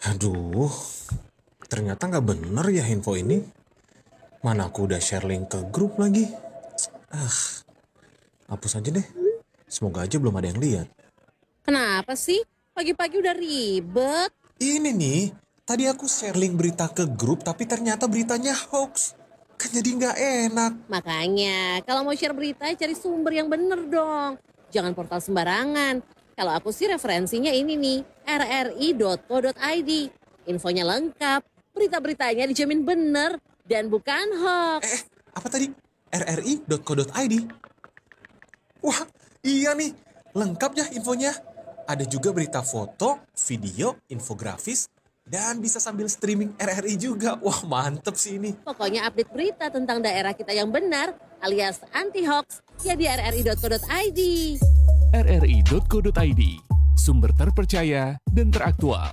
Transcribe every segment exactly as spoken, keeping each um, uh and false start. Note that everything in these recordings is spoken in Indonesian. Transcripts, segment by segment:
Aduh, ternyata nggak bener ya info ini. Mana aku udah share link ke grup lagi. Ah, hapus aja deh. Semoga aja belum ada yang lihat. Kenapa sih? Pagi-pagi udah ribet. Ini nih, tadi aku share link berita ke grup tapi ternyata beritanya hoax. Kan jadi nggak enak. Makanya, kalau mau share berita, cari sumber yang bener dong. Jangan portal sembarangan. Kalau aku sih referensinya ini nih, r r i dot co dot i d. Infonya lengkap, berita-beritanya dijamin bener, dan bukan hoax. Eh, apa tadi? r r i dot co dot i d? Wah, iya nih. Lengkap ya infonya. Ada juga berita foto, video, infografis, dan bisa sambil streaming R R I juga. Wah, mantep sih ini. Pokoknya update berita tentang daerah kita yang benar, alias anti-hoax, ya di r r i dot co dot i d. r r i dot co dot i d, sumber terpercaya dan teraktual.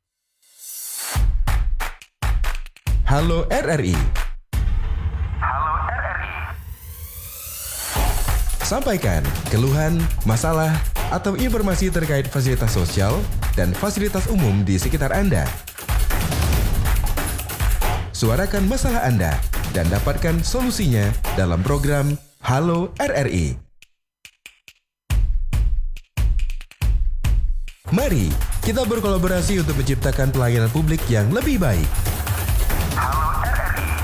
Halo R R I. Halo R R I. Sampaikan keluhan, masalah, atau informasi terkait fasilitas sosial dan fasilitas umum di sekitar Anda. Suarakan masalah Anda dan dapatkan solusinya dalam program Halo R R I. Mari kita berkolaborasi untuk menciptakan pelayanan publik yang lebih baik. Halo R R I.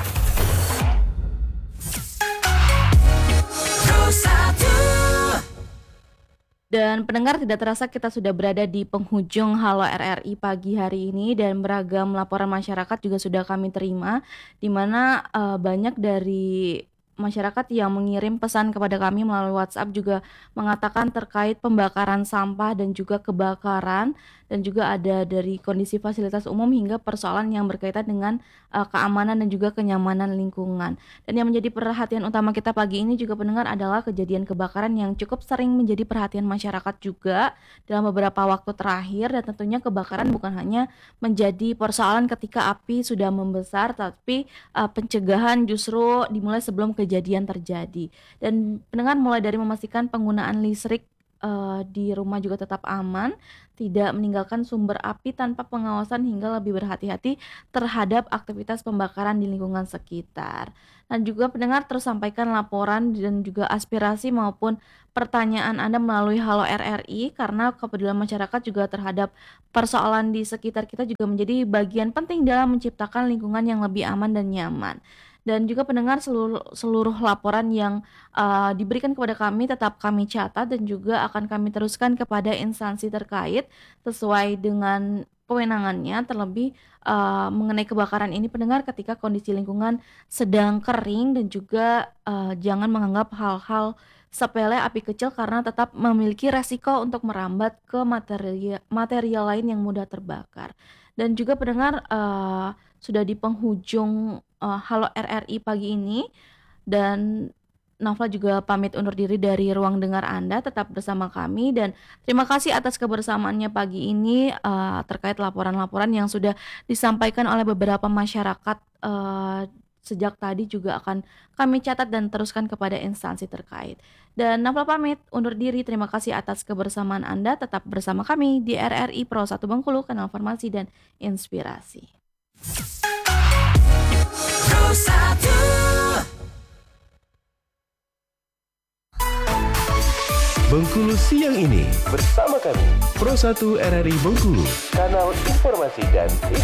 Dan pendengar, tidak terasa kita sudah berada di penghujung Halo R R I pagi hari ini, dan beragam laporan masyarakat juga sudah kami terima, di mana uh, banyak dari masyarakat yang mengirim pesan kepada kami melalui WhatsApp juga mengatakan terkait pembakaran sampah dan juga kebakaran, dan juga ada dari kondisi fasilitas umum hingga persoalan yang berkaitan dengan uh, keamanan dan juga kenyamanan lingkungan. Dan yang menjadi perhatian utama kita pagi ini juga pendengar adalah kejadian kebakaran yang cukup sering menjadi perhatian masyarakat juga dalam beberapa waktu terakhir, dan tentunya kebakaran bukan hanya menjadi persoalan ketika api sudah membesar, tapi uh, pencegahan justru dimulai sebelum kejadian terjadi. Dan pendengar, mulai dari memastikan penggunaan listrik Uh, di rumah juga tetap aman, tidak meninggalkan sumber api tanpa pengawasan, hingga lebih berhati-hati terhadap aktivitas pembakaran di lingkungan sekitar. Dan juga pendengar, terus sampaikan laporan dan juga aspirasi maupun pertanyaan Anda melalui Halo R R I, karena kepedulian masyarakat juga terhadap persoalan di sekitar kita juga menjadi bagian penting dalam menciptakan lingkungan yang lebih aman dan nyaman. Dan juga pendengar, seluruh, seluruh laporan yang uh, diberikan kepada kami tetap kami catat dan juga akan kami teruskan kepada instansi terkait sesuai dengan kewenangannya. Terlebih uh, mengenai kebakaran ini pendengar, ketika kondisi lingkungan sedang kering, dan juga uh, jangan menganggap hal-hal sepele, api kecil, karena tetap memiliki resiko untuk merambat ke material, material lain yang mudah terbakar. Dan juga pendengar, uh, sudah di penghujung uh, Halo R R I pagi ini, dan Nafla juga pamit undur diri dari ruang dengar Anda. Tetap bersama kami, dan terima kasih atas kebersamaannya pagi ini uh, terkait laporan-laporan yang sudah disampaikan oleh beberapa masyarakat uh, sejak tadi, juga akan kami catat dan teruskan kepada instansi terkait. Dan Nafla pamit undur diri. Terima kasih atas kebersamaan Anda. Tetap bersama kami di R R I Pro satu Bengkulu, kanal Informasi dan Inspirasi. Pro satu. Bengkulu siang ini bersama kami Pro satu R R I Bengkulu, kanal informasi dan